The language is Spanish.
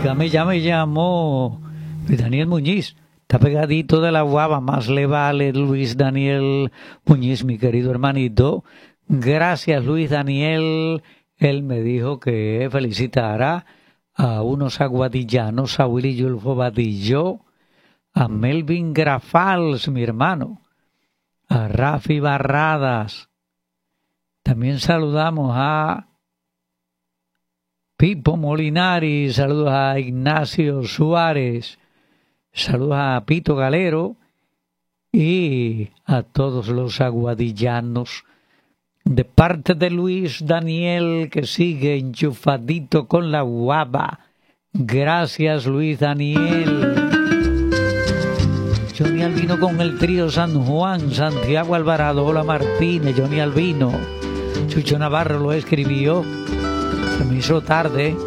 ya me llamó Luis Daniel Muñiz. Está pegadito de la guava, más le vale Luis Daniel Muñiz, mi querido hermanito. Gracias, Luis Daniel. Él me dijo que felicitara a unos aguadillanos, a Willy Yulfo Badillo, a Melvin Grafals, mi hermano, a Rafi Barradas. También saludamos a Pipo Molinari, saludos a Ignacio Suárez, saludos a Pito Galero y a todos los aguadillanos. De parte de Luis Daniel, que sigue enchufadito con la guava. Gracias, Luis Daniel. Johnny Albino con el trío San Juan, Santiago Alvarado, Hola Martínez, Johnny Albino. Chucho Navarro lo escribió. Se me hizo tarde.